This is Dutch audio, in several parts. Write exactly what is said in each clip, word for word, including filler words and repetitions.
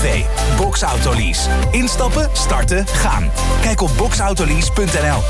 V. Box Autolease. Instappen, starten, gaan. Kijk op box autolease punt n l.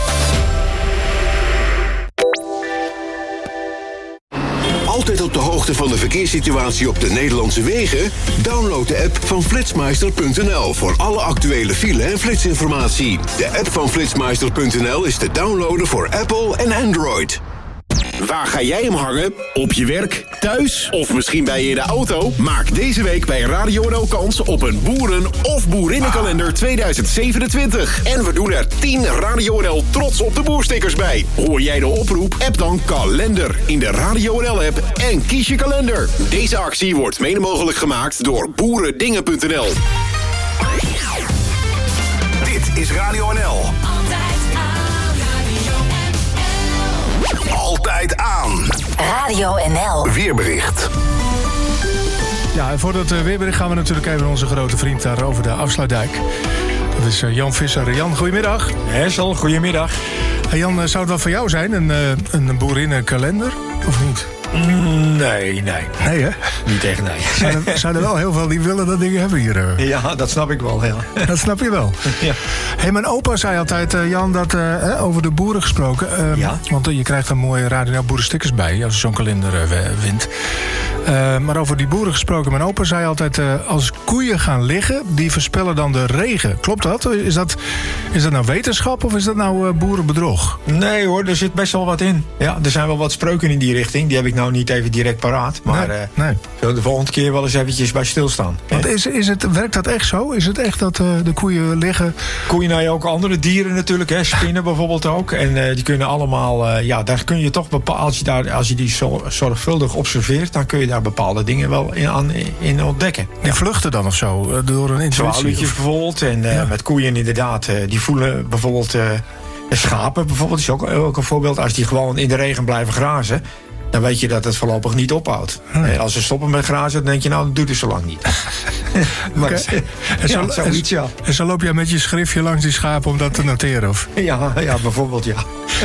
Altijd op de hoogte van de verkeerssituatie op de Nederlandse wegen? Download de app van flitsmeister punt n l voor alle actuele file- en flitsinformatie. De app van flitsmeister punt n l is te downloaden voor Apple en Android. Waar ga jij hem hangen? Op je werk, thuis of misschien bij je in de auto? Maak deze week bij Radio N L kans op een boeren- of boerinnenkalender tweeduizend zevenentwintig. En we doen er tien Radio N L trots op de boerstickers bij. Hoor jij de oproep? App dan kalender in de Radio N L-app en kies je kalender. Deze actie wordt mede mogelijk gemaakt door boerendingen punt n l. Dit is Radio N L. Altijd aan. Radio N L. Weerbericht. Ja, en voor dat uh, weerbericht gaan we natuurlijk even onze grote vriend daar over de Afsluitdijk. Dat is uh, Jan Visser. Jan, goedemiddag. Hessel, goedemiddag. Hey Jan, uh, zou het wel voor jou zijn, een, uh, een boerinnenkalender, of niet? Mm, nee, nee. Nee, hè? Niet echt nee. Zijn er, zijn er wel heel veel die willen dat dingen hebben hier? Uh. Ja, dat snap ik wel, ja. Dat snap je wel. Ja. Hey, mijn opa zei altijd, uh, Jan, dat uh, over de boeren gesproken. Uh, ja? Want uh, je krijgt een mooie Radio N L boerenstickers bij als je zo'n kalender uh, wint. Uh, maar over die boeren gesproken, mijn opa zei altijd, uh, als koeien gaan liggen, die voorspellen dan de regen. Klopt dat? Is dat, is dat nou wetenschap of is dat nou uh, boerenbedrog? Nee hoor, er zit best wel wat in. Ja, er zijn wel wat spreuken in die richting. Die heb ik nou niet even direct paraat. Maar nee, uh, nee. Zullen we de volgende keer wel eens eventjes bij stilstaan. Want is, is het, werkt dat echt zo? Is het echt dat uh, de koeien liggen? Koeien, nou ja, ook andere dieren natuurlijk. Hè. Spinnen bijvoorbeeld ook. En uh, die kunnen allemaal, uh, ja, daar kun je toch bepalen, als je, daar, als je die zo, zorgvuldig observeert, dan kun je daar bepaalde dingen wel in, aan, in ontdekken. Die ja. vluchten dan of zo? Uh, door een intuïtie? Zwaluwtjes bijvoorbeeld. En uh, ja. met koeien inderdaad, uh, die voelen bijvoorbeeld uh, schapen bijvoorbeeld. Is ook, ook een voorbeeld. Als die gewoon in de regen blijven grazen, dan weet je dat het voorlopig niet ophoudt. Nee. Als ze stoppen met grazen, dan denk je, nou, dat doet het zo lang niet. Maar okay. En zo, ja, zoiets, ja. En zo loop jij met je schriftje langs die schapen om dat te noteren? Of? Ja, ja, bijvoorbeeld, ja.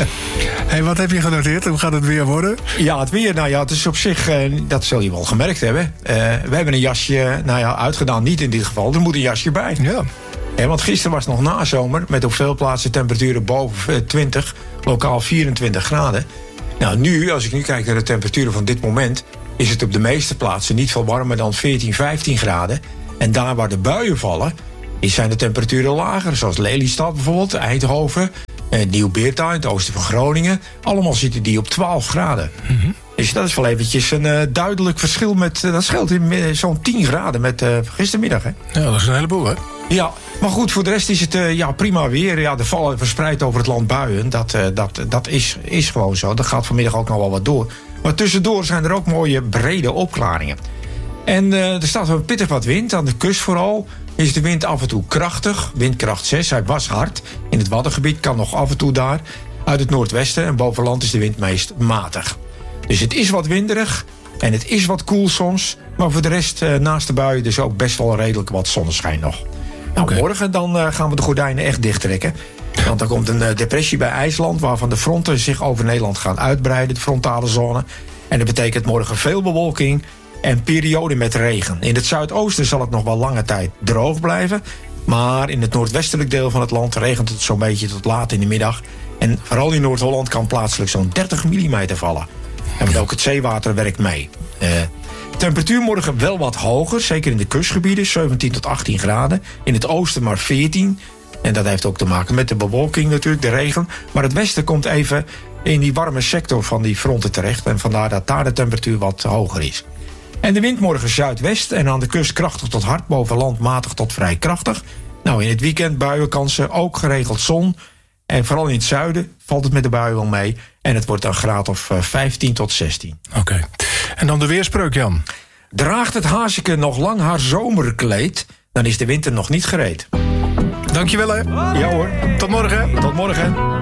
Hey, wat heb je genoteerd? Hoe gaat het weer worden? Ja, het weer, nou ja, het is op zich, uh, dat zul je wel gemerkt hebben. Uh, we hebben een jasje, nou ja, uitgedaan, niet in dit geval. Er moet een jasje bij. Ja. Ja, want gisteren was het nog nazomer, met op veel plaatsen temperaturen boven twintig, lokaal vierentwintig graden. Nou, nu, als ik nu kijk naar de temperaturen van dit moment, is het op de meeste plaatsen niet veel warmer dan veertien, vijftien graden. En daar waar de buien vallen, zijn de temperaturen lager. Zoals Lelystad bijvoorbeeld, Eindhoven, eh, Nieuw-Beerta in het oosten van Groningen. Allemaal zitten die op twaalf graden. Mm-hmm. Dus dat is wel eventjes een uh, duidelijk verschil met, uh, dat scheelt in uh, zo'n tien graden met uh, gistermiddag. Hè? Ja, dat is een heleboel, hè? Ja, maar goed, voor de rest is het uh, ja, prima weer. Ja, er vallen verspreid over het land buien. Dat, uh, dat, dat is, is gewoon zo. Dat gaat vanmiddag ook nog wel wat door. Maar tussendoor zijn er ook mooie brede opklaringen. En uh, er staat wel pittig wat wind. Aan de kust vooral is de wind af en toe krachtig. Windkracht zes, hij was hard. In het Waddengebied kan nog af en toe daar. Uit het noordwesten en boven land is de wind meest matig. Dus het is wat winderig en het is wat koel soms. Maar voor de rest, uh, naast de buien, dus ook best wel redelijk wat zonneschijn nog. Nou, okay. Morgen dan uh, gaan we de gordijnen echt dichttrekken. Want er komt een uh, depressie bij IJsland, waarvan de fronten zich over Nederland gaan uitbreiden, de frontale zone. En dat betekent morgen veel bewolking en perioden met regen. In het zuidoosten zal het nog wel lange tijd droog blijven. Maar in het noordwestelijk deel van het land regent het zo'n beetje tot laat in de middag. En vooral in Noord-Holland kan plaatselijk zo'n dertig millimeter vallen. En ook het zeewater werkt mee. Uh, temperatuur morgen wel wat hoger, zeker in de kustgebieden, zeventien tot achttien graden. In het oosten maar veertien. En dat heeft ook te maken met de bewolking natuurlijk, de regen. Maar het westen komt even in die warme sector van die fronten terecht. En vandaar dat daar de temperatuur wat hoger is. En de wind morgen zuidwest en aan de kust krachtig tot hard, boven land matig tot vrij krachtig. Nou, in het weekend buienkansen, ook geregeld zon. En vooral in het zuiden valt het met de buien wel mee. En het wordt een graad of vijftien tot zestien. Oké. Okay. En dan de weerspreuk, Jan. Draagt het hazeke nog lang haar zomerkleed, dan is de winter nog niet gereed. Dankjewel, hè. Ja hoor. Tot morgen. Tot morgen.